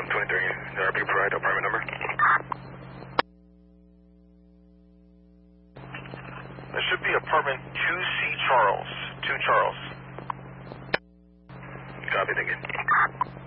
23, the RP provide apartment number. That should be apartment 2C Charles. 2 Charles. Copy, thank you.